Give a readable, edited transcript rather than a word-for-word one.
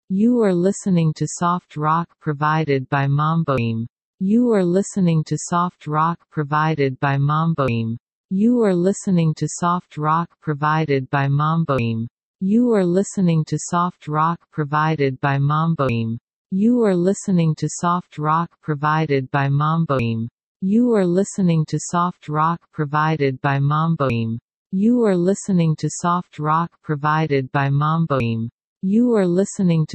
You are listening to soft rock provided by Mamboim. You are listening to soft rock provided by Mamboim. You are listening to soft rock provided by Mamboim. You are listening to soft rock provided by Mamboim. You are listening to soft rock provided by Mamboim. You are listening to soft rock provided by Mamboim. You are listening to soft rock provided by Mamboim. You are listening to